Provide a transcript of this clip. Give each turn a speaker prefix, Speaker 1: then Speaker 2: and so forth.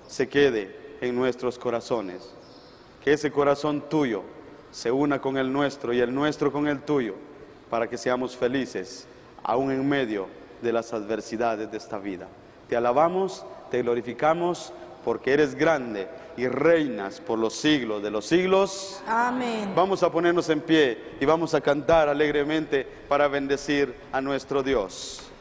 Speaker 1: se quede en nuestros corazones. Que ese corazón tuyo se una con el nuestro y el nuestro con el tuyo, para que seamos felices, aún en medio de las adversidades de esta vida. Te alabamos, te glorificamos, porque eres grande y reinas por los siglos de los siglos.
Speaker 2: Amén.
Speaker 1: Vamos a ponernos en pie y vamos a cantar alegremente para bendecir a nuestro Dios.